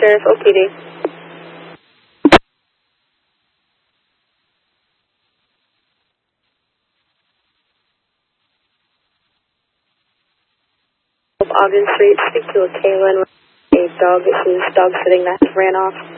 Sheriff, OPD. Ogden Street, speak to a Kaylin, a dog. This is dog sitting that ran off.